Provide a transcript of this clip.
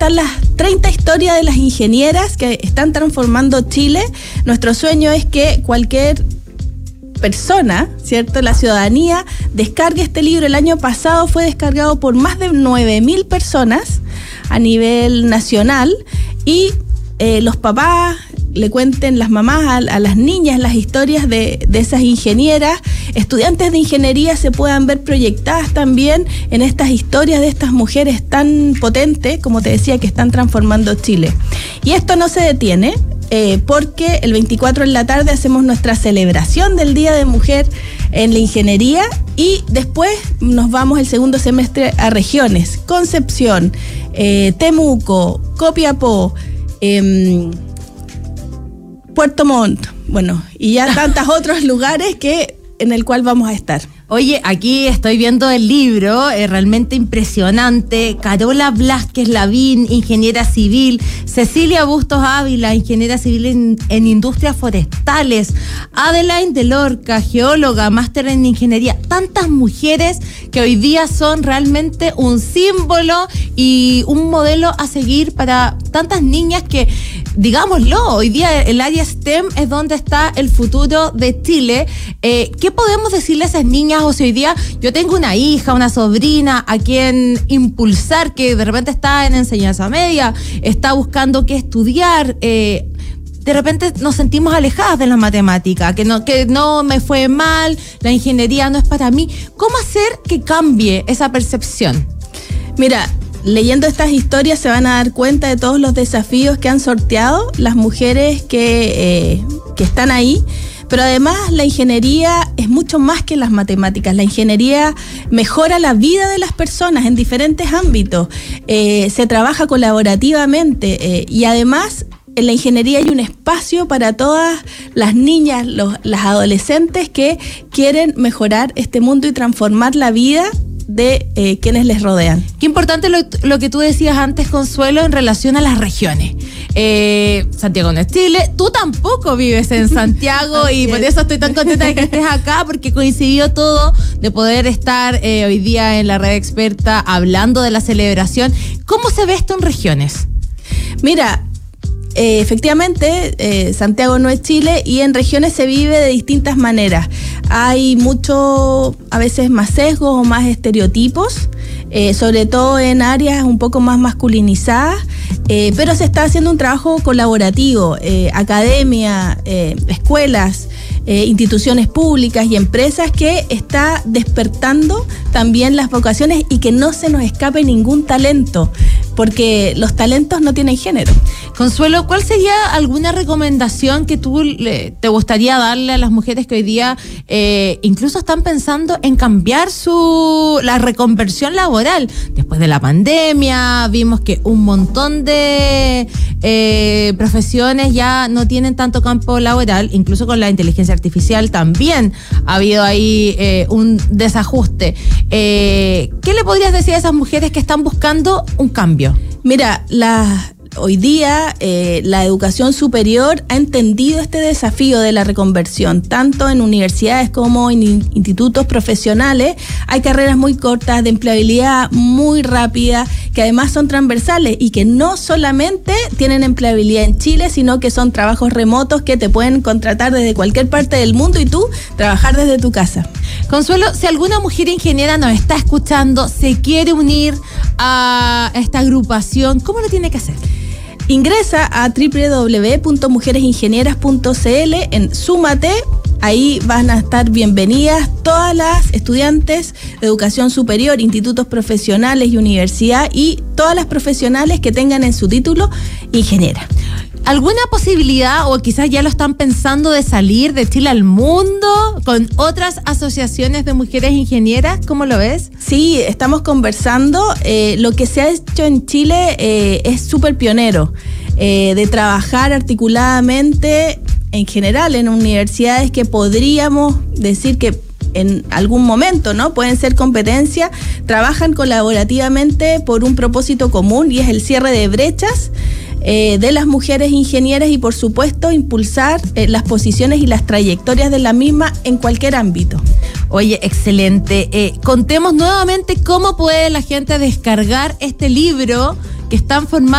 contar las 30 historias de las ingenieras que están transformando Chile. Nuestro sueño es que cualquier persona, ¿cierto?, la ciudadanía, descargue este libro. El año pasado fue descargado por más de 9.000 personas a nivel nacional y los papás le cuenten, las mamás a las niñas las historias de esas ingenieras. Estudiantes de ingeniería se puedan ver proyectadas también en estas historias de estas mujeres tan potentes, como te decía, que están transformando Chile. Y esto no se detiene, porque el 24 en la tarde hacemos nuestra celebración del Día de Mujer en la Ingeniería y después nos vamos el segundo semestre a regiones: Concepción, Temuco, Copiapó, Puerto Montt, bueno, y ya tantos otros lugares en el cual vamos a estar. Oye, aquí estoy viendo el libro, realmente impresionante. Carola Blázquez Lavín, ingeniera civil. Cecilia Bustos Ávila, ingeniera civil en industrias forestales. Adeline de Lorca, geóloga, máster en ingeniería. Tantas mujeres que hoy día son realmente un símbolo y un modelo a seguir para tantas niñas que, digámoslo, hoy día el área STEM es donde está el futuro de Chile. ¿Qué podemos decirle a esas niñas? O si hoy día yo tengo una hija, una sobrina a quien impulsar, que de repente está en enseñanza media, está buscando qué estudiar, de repente nos sentimos alejadas de la matemática, que no me fue mal, la ingeniería no es para mí. ¿Cómo hacer que cambie esa percepción? Mira, leyendo estas historias se van a dar cuenta de todos los desafíos que han sorteado las mujeres que están ahí. Pero además la ingeniería es mucho más que las matemáticas. La ingeniería mejora la vida de las personas en diferentes ámbitos. Se trabaja colaborativamente y además en la ingeniería hay un espacio para todas las niñas, las adolescentes que quieren mejorar este mundo y transformar la vida de quienes les rodean. Qué importante lo que tú decías antes, Consuelo, en relación a las regiones. Santiago no es Chile, tú tampoco vives en Santiago y por eso estoy tan contenta de que estés acá, porque coincidió todo de poder estar hoy día en la red experta hablando de la celebración. ¿Cómo se ve esto en regiones? Mira, efectivamente, Santiago no es Chile y en regiones se vive de distintas maneras. Hay mucho, a veces más sesgos o más estereotipos, sobre todo en áreas un poco más masculinizadas, pero se está haciendo un trabajo colaborativo, academia, escuelas, instituciones públicas y empresas que está despertando también las vocaciones y que no se nos escape ningún talento, porque los talentos no tienen género. Consuelo, ¿cuál sería alguna recomendación que tú te gustaría darle a las mujeres que hoy día incluso están pensando en cambiar la reconversión laboral? Después de la pandemia vimos que un montón de profesiones ya no tienen tanto campo laboral, incluso con la inteligencia artificial también ha habido ahí un desajuste. ¿Qué le podrías decir a esas mujeres que están buscando un cambio? Mira, hoy día la educación superior ha entendido este desafío de la reconversión, tanto en universidades como en institutos profesionales. Hay carreras muy cortas, de empleabilidad muy rápida, que además son transversales y que no solamente tienen empleabilidad en Chile, sino que son trabajos remotos que te pueden contratar desde cualquier parte del mundo y tú trabajar desde tu casa. Consuelo, si alguna mujer ingeniera nos está escuchando, se quiere unir a esta agrupación, ¿cómo lo tiene que hacer? Ingresa a www.mujeresingenieras.cl en Súmate. Ahí van a estar bienvenidas todas las estudiantes de educación superior, institutos profesionales y universidad y todas las profesionales que tengan en su título ingeniera. ¿Alguna posibilidad, o quizás ya lo están pensando, de salir de Chile al mundo con otras asociaciones de mujeres ingenieras? ¿Cómo lo ves? Sí, estamos conversando. Lo que se ha hecho en Chile es súper pionero, de trabajar articuladamente en general en universidades que podríamos decir que en algún momento, ¿no?, pueden ser competencia, trabajan colaborativamente por un propósito común y es el cierre de brechas de las mujeres ingenieras y, por supuesto, impulsar las posiciones y las trayectorias de la misma en cualquier ámbito. Oye, excelente. Contemos nuevamente cómo puede la gente descargar este libro que están formando